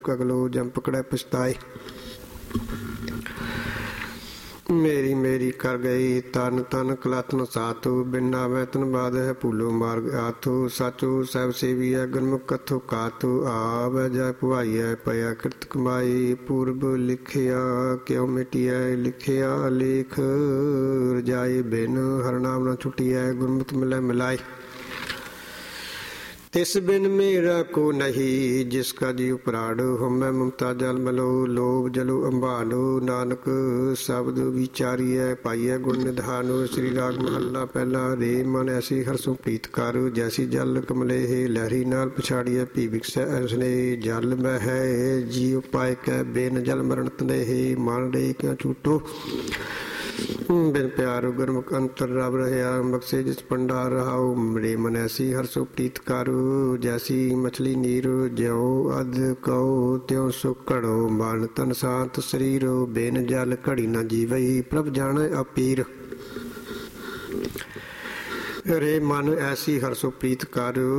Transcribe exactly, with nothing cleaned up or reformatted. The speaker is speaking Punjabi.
ਅਗਲੋ ਜਮ ਪਕੜੈ ਪਛਤਾਏ। ਮੇਰੀ ਮੇਰੀ ਕਰ ਗਈ ਤਨ ਤਨ ਕਲਤਨ ਸਾਤੂ ਬਿਨਾ ਵੈ ਤਨ ਬਾਦ ਹੈ ਭੂਲੋ ਮਾਰਗ ਆਥੂ ਸਾਚੂ ਸਭ ਸੇਵੀਐ ਗੁਰਮੁਖ ਕਥੋ ਕਾਤੂ ਆਵੈ ਜੈ ਭੁਆਈਐ ਪਿਆ ਕਿਰਤ ਕਮਾਈ ਪੂਰਬ ਲਿਖਿਆ ਕਿਉ ਮਿਟਿਐ ਲਿਖਿਆ ਲੇਖ ਰਜਾਈ ਬਿਨ ਹਰ ਨਾਮ ਨ ਛੁਟਿਐ ਗੁਰਮੁਖ ਮਿਲੈ ਮਿਲਾਏ। ਤਿਸ ਬਿਨ ਮੇਰਾ ਕੋ ਨਹੀਂ ਜਿਸ ਕਾ ਜੀਉ ਪ੍ਰਾੜ ਹਉਮੈ ਮਮਤਾ ਜਲ ਮਲੋ ਲੋਭ ਜਲੋ ਅੰਬਾਲੋ ਨਾਨਕ ਸ਼ਬਦ ਵਿਚਾਰੀਐ ਪਾਈਐ ਗੁਣ ਨਿਧਾਨੋ। ਸ੍ਰੀ ਰਾਗ ਮਹੱਲਾ ਪਹਿਲਾ। ਰੇ ਮਨ ਐਸੀ ਹਰਸੋਂ ਪ੍ਰੀਤ ਕਰ ਜੈਸੀ ਜਲ ਕਮਲੇ ਹੈ ਲਹਿਰੀ ਨਾਲ ਪਛਾੜੀਐ ਭੀ ਵਿਕਸੈ ਐਸਨੇ ਜਲ ਮਹਿ ਹੈ ਜੀਉ ਪਾਇ ਕੈ ਬਿਨ ਜਲ ਮਰਨ ਤੰਦੇਹ ਮਨ ਰੇ ਕਿਉ ਛੂਟੋ ਬਿਨ ਪਿਆਰ ਗੁਰਮੁਖ ਅੰਤਰ ਰਬ ਰਹਿਆ ਬਖਸ਼ੇ ਜਿਸ ਭੰਡਾਰ ਰਹਾਉ। ਰੇ ਮਨ ਐਸੀ ਹਰਸੋ ਪ੍ਰੀਤ ਕਰੁ ਜੈਸੀ ਮਛਲੀ ਨੀਰ ਜਿਉ ਅਧ ਕਉ ਤਿਉ ਸੁਖ ਘੜੋ ਮਨ ਤਨ ਸ਼ਾਂਤ ਸਰੀਰ ਬਿਨ ਜਲ ਘੜੀ ਨ ਜੀਵਈ ਪ੍ਰਭ ਜਾਣੈ ਆਪੀਰ। ਰੇ ਮਨ ਐਸੀ ਹਰਸੋ ਪ੍ਰੀਤ ਕਰ